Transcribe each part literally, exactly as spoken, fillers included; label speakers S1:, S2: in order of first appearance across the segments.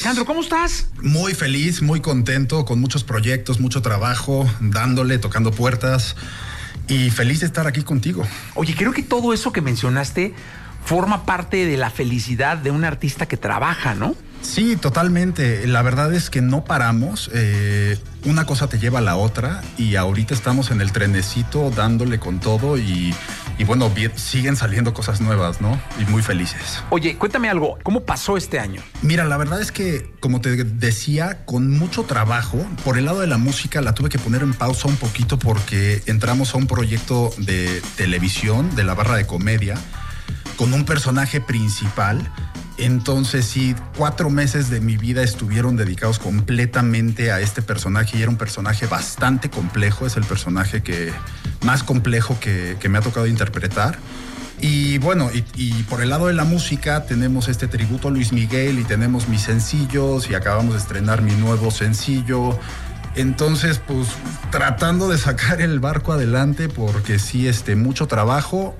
S1: Alejandro, ¿cómo estás?
S2: Muy feliz, muy contento, con muchos proyectos, mucho trabajo, dándole, tocando puertas y feliz de estar aquí contigo.
S1: Oye, creo que todo eso que mencionaste forma parte de la felicidad de un artista que trabaja, ¿no?
S2: Sí, totalmente. La verdad es que no paramos. Eh, una cosa te lleva a la otra y ahorita estamos en el trenecito dándole con todo y, y bueno, bien, siguen saliendo cosas nuevas, ¿no? Y muy felices.
S1: Oye, cuéntame algo. ¿Cómo pasó este año?
S2: Mira, la verdad es que, como te decía, con mucho trabajo, por el lado de la música la tuve que poner en pausa un poquito porque entramos a un proyecto de televisión, de la barra de comedia, con un personaje principal. Entonces sí, cuatro meses de mi vida estuvieron dedicados completamente a este personaje y era un personaje bastante complejo, es el personaje que, más complejo que, que me ha tocado interpretar. Y bueno, y, y por el lado de la música tenemos este tributo a Luis Miguel y tenemos mis sencillos y acabamos de estrenar mi nuevo sencillo. Entonces, pues tratando de sacar el barco adelante porque sí, este, mucho trabajo,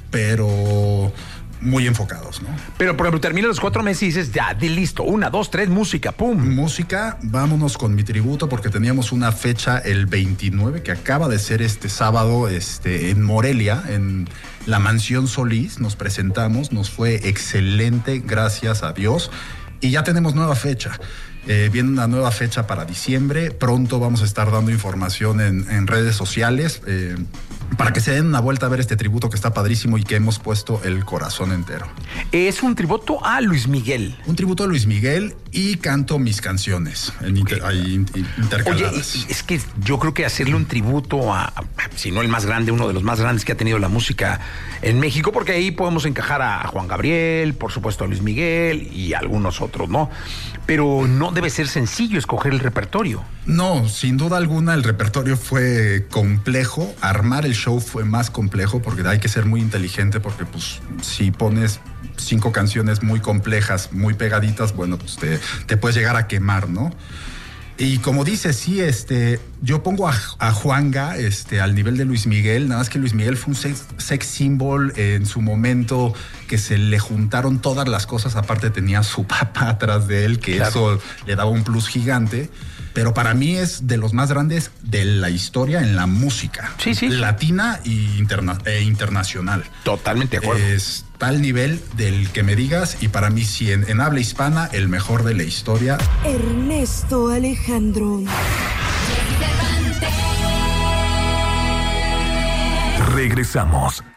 S2: pero muy enfocados, ¿no?
S1: Pero, por ejemplo, terminan los cuatro meses y dices, ya, di listo, una, dos, tres, música, pum.
S2: Música, vámonos con mi tributo porque teníamos una fecha el veintinueve que acaba de ser este sábado este, en Morelia, en la Mansión Solís. Nos presentamos, nos fue excelente, gracias a Dios. Y ya tenemos nueva fecha. Eh, viene una nueva fecha para diciembre. Pronto vamos a estar dando información en, en redes sociales eh, para que se den una vuelta a ver este tributo que está padrísimo y que hemos puesto el corazón entero.
S1: Es un tributo a Luis Miguel.
S2: Un tributo a Luis Miguel y canto mis canciones en inter, okay. ahí, intercaladas.
S1: Oye, es que yo creo que hacerle un tributo a, a, si no el más grande, uno de los más grandes que ha tenido la música en México, porque ahí podemos encajar a Juan Gabriel, por supuesto a Luis Miguel y algunos otros, ¿no? Pero no debe ser sencillo escoger el repertorio.
S2: No, sin duda alguna el repertorio fue complejo. Armar el show fue más complejo porque hay que ser muy inteligente porque pues si pones cinco canciones muy complejas, muy pegaditas, bueno, pues te, te puedes llegar a quemar, ¿no? Y como dices, sí, este, yo pongo a, a Juanga este, al nivel de Luis Miguel, nada más que Luis Miguel fue un sex, sex symbol en su momento que se le juntaron todas las cosas, aparte tenía su papá atrás de él, que claro, eso le daba un plus gigante, pero para mí es de los más grandes de la historia en la música.
S1: Sí, sí.
S2: Latina e, interna, e internacional.
S1: Totalmente de acuerdo.
S2: Es tal nivel del que me digas y para mí sí, en, en habla hispana, el mejor de la historia.
S3: Ernesto Alejandro.
S4: Regresamos.